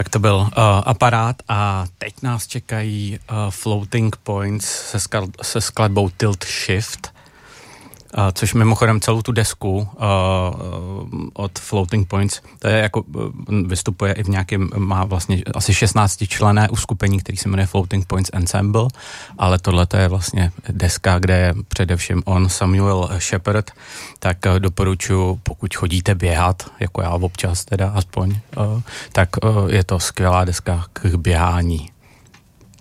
Tak to byl Aparát a teď nás čekají Floating Points se skladbou Tilt Shift, což mimochodem celou tu desku od Floating Points, to je jako, vystupuje i v nějakém, má vlastně asi 16členné uskupení, který se jmenuje Floating Points Ensemble, ale tohle je vlastně deska, kde je především on, Samuel Shepard, tak doporučuji, pokud chodíte běhat, jako já občas teda aspoň, tak je to skvělá deska k běhání.